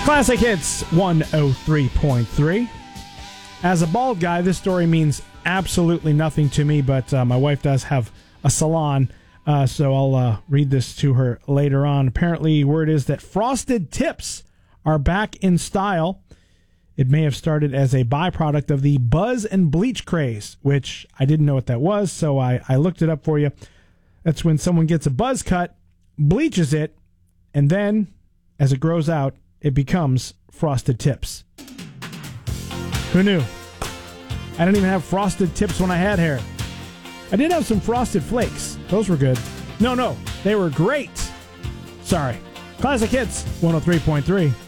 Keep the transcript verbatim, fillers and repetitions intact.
Classic Hits one oh three point three. As a bald guy, this story means absolutely nothing to me, but uh, my wife does have a salon, uh, so I'll uh, read this to her later on. Apparently, word is that frosted tips are back in style. It may have started as a byproduct of the buzz and bleach craze, which I didn't know what that was, so I, I looked it up for you. That's when someone gets a buzz cut, bleaches it, and then, as it grows out, it becomes frosted tips. Who knew? I didn't even have frosted tips when I had hair. I did have some frosted flakes. Those were good. No, no, they were great. Sorry. Classic Hits one oh three point three.